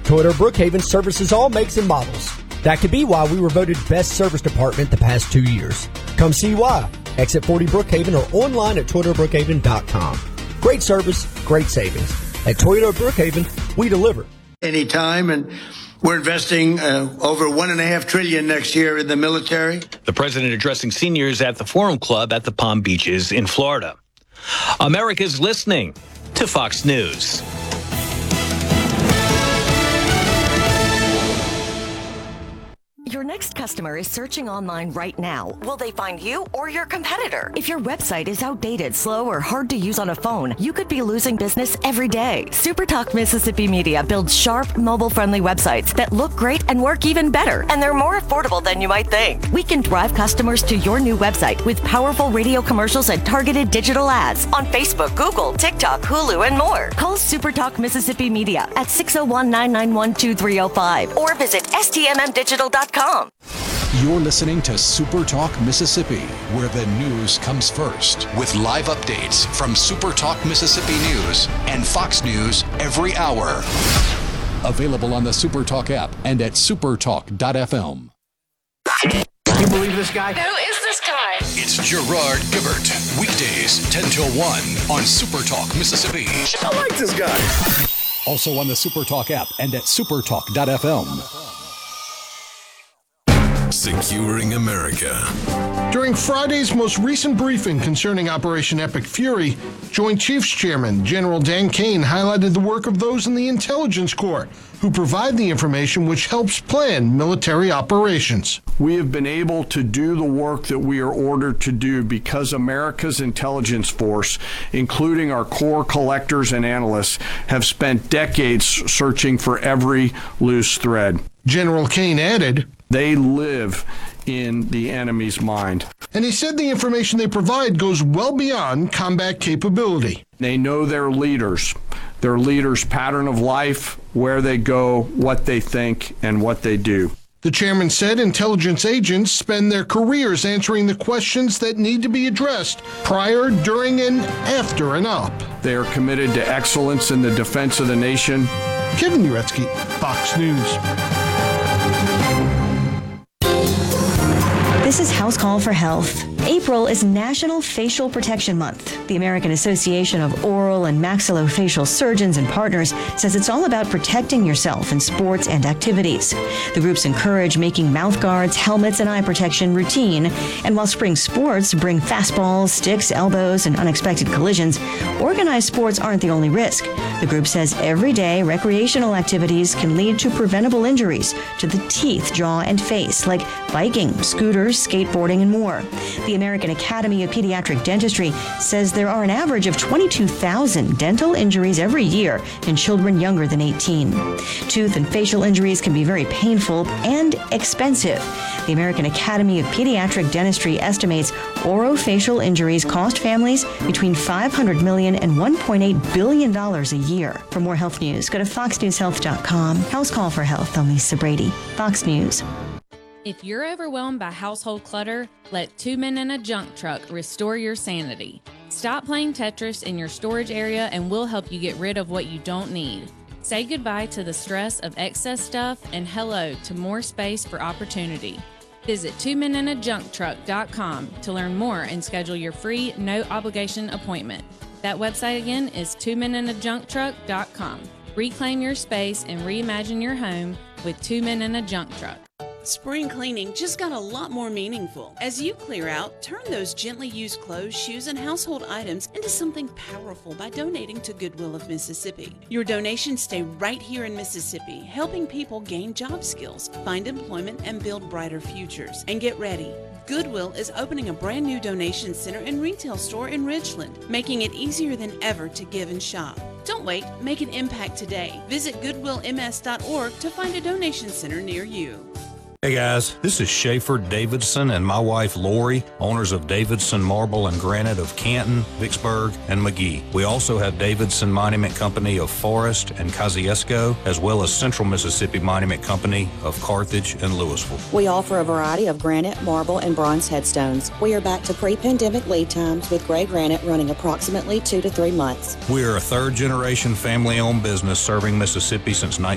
Toyota Brookhaven services all makes and models. That could be why we were voted best service department the past 2 years. Come see why. Exit 40 Brookhaven or online at ToyotaBrookhaven.com. Great service, great savings. At Toyota Brookhaven, we deliver. Anytime, and we're investing over $1.5 trillion next year in the military. The president addressing seniors at the Forum Club at the Palm Beaches in Florida. America's listening to Fox News. Your next customer is searching online right now. Will they find you or your competitor? If your website is outdated, slow, or hard to use on a phone, you could be losing business every day. SuperTalk Mississippi Media builds sharp, mobile-friendly websites that look great and work even better, and they're more affordable than you might think. We can drive customers to your new website with powerful radio commercials and targeted digital ads on Facebook, Google, TikTok, Hulu, and more. Call SuperTalk Mississippi Media at 601-991-2305 or visit stmmdigital.com. You're listening to Super Talk Mississippi, where the news comes first, with live updates from Super Talk Mississippi News and Fox News every hour. Available on the Super Talk app and at supertalk.fm. Can you believe this guy? Who is this guy? It's Gerard Gibert, weekdays 10 till 1 on Super Talk Mississippi. I like this guy. Also on the Super Talk app and at supertalk.fm. Securing America. During Friday's most recent briefing concerning Operation Epic Fury, Joint Chiefs Chairman General Dan Kane highlighted the work of those in the Intelligence Corps who provide the information which helps plan military operations. We have been able to do the work that we are ordered to do because America's intelligence force, including our core collectors and analysts, have spent decades searching for every loose thread. General Kane added, "They live in the enemy's mind." And he said the information they provide goes well beyond combat capability. They know their leaders' pattern of life, where they go, what they think, and what they do. The chairman said intelligence agents spend their careers answering the questions that need to be addressed prior, during, and after an op. They are committed to excellence in the defense of the nation. Kevin Uretsky, Fox News. This is House Call for Health. April is National Facial Protection Month. The American Association of Oral and Maxillofacial Surgeons and Partners says it's all about protecting yourself in sports and activities. The groups encourage making mouth guards, helmets, and eye protection routine. And while spring sports bring fastballs, sticks, elbows, and unexpected collisions, organized sports aren't the only risk. The group says everyday recreational activities can lead to preventable injuries to the teeth, jaw, and face, like biking, scooters, skateboarding, and more. The American Academy of Pediatric Dentistry says there are an average of 22,000 dental injuries every year in children younger than 18. Tooth and facial injuries can be very painful and expensive. The American Academy of Pediatric Dentistry estimates orofacial injuries cost families between $500 million and $1.8 billion a year. For more health news, go to foxnewshealth.com. House Call for Health. I'm Lisa Brady, Fox News. If you're overwhelmed by household clutter, let Two Men in a Junk Truck restore your sanity. Stop playing Tetris in your storage area and we'll help you get rid of what you don't need. Say goodbye to the stress of excess stuff and hello to more space for opportunity. Visit twomeninajuncktruck.com to learn more and schedule your free, no-obligation appointment. That website again is twomeninajuncktruck.com. Reclaim your space and reimagine your home with Two Men in a Junk Truck. Spring cleaning just got a lot more meaningful. As you clear out, turn those gently used clothes, shoes, and household items into something powerful by donating to Goodwill of Mississippi. Your donations stay right here in Mississippi, helping people gain job skills, find employment, and build brighter futures. And get ready. Goodwill is opening a brand new donation center and retail store in Ridgeland, making it easier than ever to give and shop. Don't wait, make an impact today. Visit goodwillms.org to find a donation center near you. Hey guys, this is Schaefer Davidson and my wife Lori, owners of Davidson Marble and Granite of Canton, Vicksburg, and McGee. We also have Davidson Monument Company of Forest and Kosciuszko, as well as Central Mississippi Monument Company of Carthage and Louisville. We offer a variety of granite, marble, and bronze headstones. We are back to pre-pandemic lead times with gray granite running approximately 2 to 3 months. We are a third-generation family-owned business serving Mississippi since